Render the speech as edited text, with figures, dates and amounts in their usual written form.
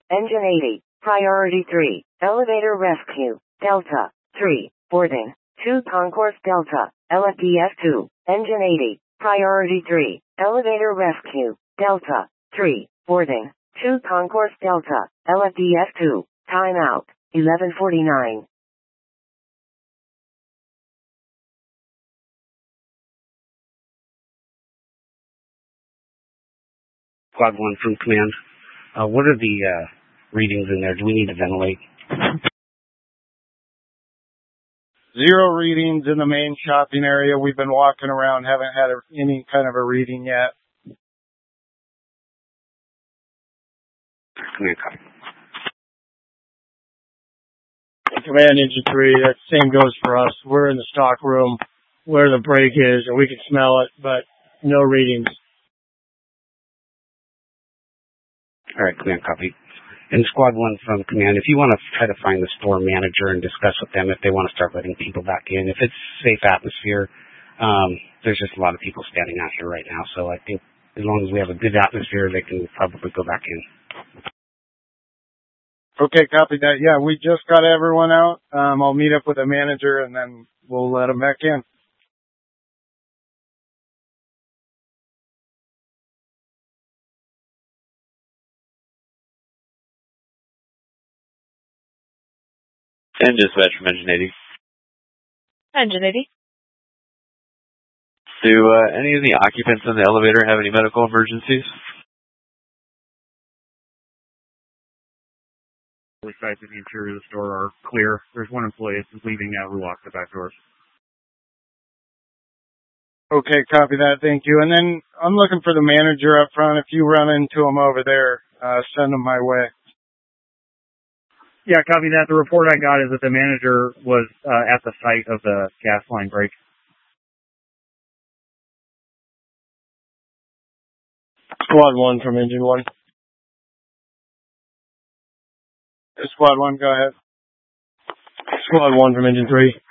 Engine 80. Priority 3. Elevator rescue. Delta 3. Boarding. 2 Concourse Delta. LFDS 2. Engine 80. Priority 3. Elevator rescue. Delta 3. Boarding. 2 Concourse Delta. LFDS 2. Timeout. 11:49. Squad 1 from command. What are the readings in there? Do we need to ventilate? 0 readings in the main shopping area. We've been walking around, haven't had any kind of a reading yet. Command, copy. Command Engine 3, that same goes for us. We're in the stock room where the brake is, and we can smell it, but no readings. All right, command, copy. And Squad 1 from command, if you want to try to find the store manager and discuss with them if they want to start letting people back in. If it's safe atmosphere, there's just a lot of people standing out here right now. So I think as long as we have a good atmosphere, they can probably go back in. Okay, copy that. Yeah, we just got everyone out. I'll meet up with the manager, and then we'll let them back in. And dispatch from Engine 80. Engine 80. Do any of the occupants in the elevator have any medical emergencies? The sides of the interior of the store are clear. There's one employee that's leaving now who locked the back doors. Okay, copy that. Thank you. And then I'm looking for the manager up front. If you run into him over there, send him my way. Yeah, copy that. The report I got is that the manager was at the site of the gas line break. Squad 1 from Engine 1. Squad 1, go ahead. Squad 1 from Engine 3.